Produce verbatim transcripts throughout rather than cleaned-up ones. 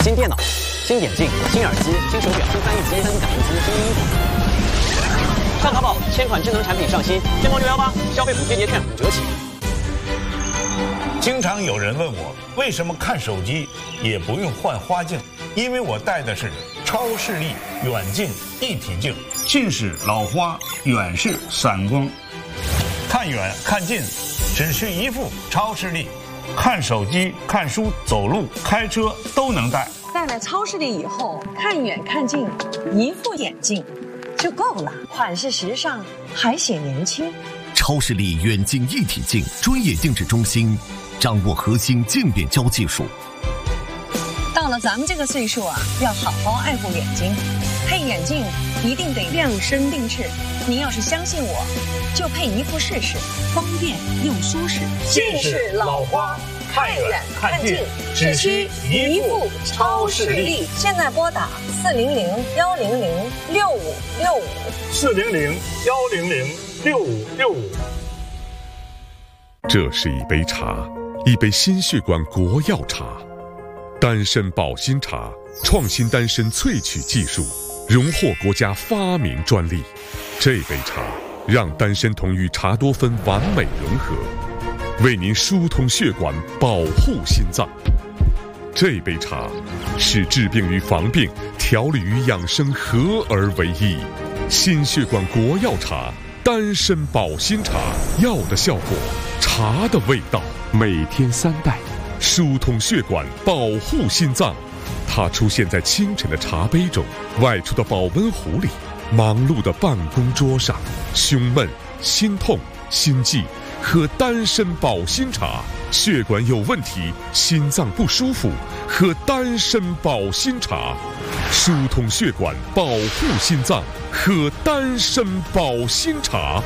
新电脑、新眼镜、新耳机、新手表、新翻译机、三 D 打印机、新衣服。上淘宝，千款智能产品上新，天猫六幺八消费补贴节券五折起。 经常有人问我，为什么看手机也不用换花镜？因为我戴的是超视力远近一体镜，近视老花，远视散光，看远看近只需一副超视力，看手机、看书、走路、开车都能戴。 戴了超视力以后，看远看近，一副眼镜就够了，款式时尚，还显年轻。 超视力远近一体镜专业定制中心，掌握核心镜变焦技术。 到了咱们这个岁数啊，要好好爱护眼睛，配眼镜一定得量身定制。您要是相信我，就配一副试试，方便又舒适。 近视老花，看远看近，只需一副超视力。 现在拨打四零零幺零零六五六五， 四零零幺零零六五六五。 这是一杯茶，一杯心血管国药茶。丹参保心茶创新丹参萃取技术，荣获国家发明专利。这杯茶让丹参酮与茶多酚完美融合，为您疏通血管，保护心脏。这杯茶是治病与防病、调理与养生合而为一。心血管国药茶，丹参保心茶，药的效果，茶的味道，每天三袋，疏通血管，保护心脏。它出现在清晨的茶杯中，外出的保温壶里，忙碌的办公桌上。胸闷、心痛、心悸，喝丹参保心茶；血管有问题，心脏不舒服，喝丹参保心茶。疏通血管，保护心脏，喝丹参保心茶。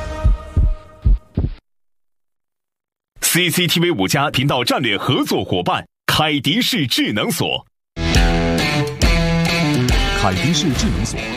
C C T V 五家频道战略合作伙伴凯迪士智能锁。 凯迪士智能锁